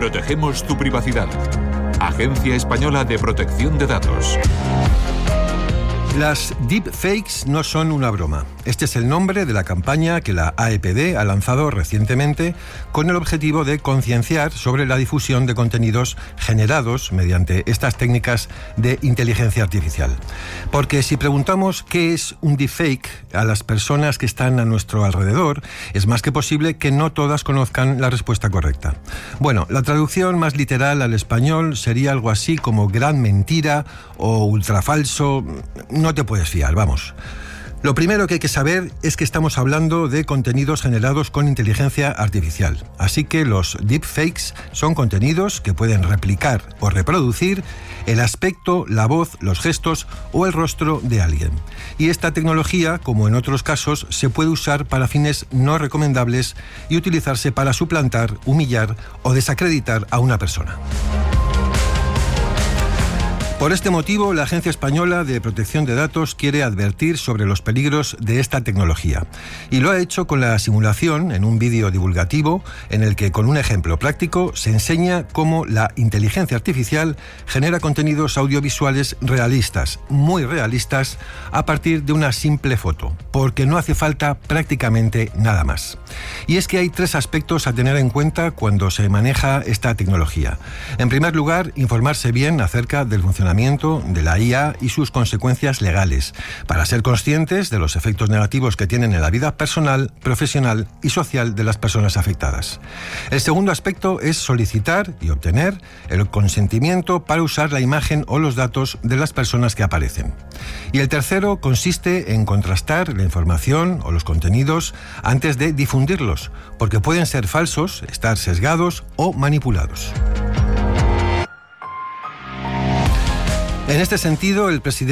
Protegemos tu privacidad. Agencia Española de Protección de Datos. Las deepfakes no son una broma. Este es el nombre de la campaña que la AEPD ha lanzado recientemente con el objetivo de concienciar sobre la difusión de contenidos generados mediante estas técnicas de inteligencia artificial. Porque si preguntamos qué es un deepfake a las personas que están a nuestro alrededor, es más que posible que no todas conozcan la respuesta correcta. Bueno, la traducción más literal al español sería algo así como gran mentira o ultrafalso. No te puedes fiar, vamos. Lo primero que hay que saber es que estamos hablando de contenidos generados con inteligencia artificial. Así que los deepfakes son contenidos que pueden replicar o reproducir el aspecto, la voz, los gestos o el rostro de alguien. Y esta tecnología, como en otros casos, se puede usar para fines no recomendables y utilizarse para suplantar, humillar o desacreditar a una persona. Por este motivo, la Agencia Española de Protección de Datos quiere advertir sobre los peligros de esta tecnología. Y lo ha hecho con la simulación en un vídeo divulgativo en el que, con un ejemplo práctico, se enseña cómo la inteligencia artificial genera contenidos audiovisuales realistas, muy realistas, a partir de una simple foto, porque no hace falta prácticamente nada más. Y es que hay 3 aspectos a tener en cuenta cuando se maneja esta tecnología. En primer lugar, informarse bien acerca del funcionamiento de la IA y sus consecuencias legales, para ser conscientes de los efectos negativos que tienen en la vida personal, profesional y social de las personas afectadas. El segundo aspecto es solicitar y obtener el consentimiento para usar la imagen o los datos de las personas que aparecen. Y el tercero consiste en contrastar la información o los contenidos antes de difundirlos, porque pueden ser falsos, estar sesgados o manipulados. En este sentido, el presidente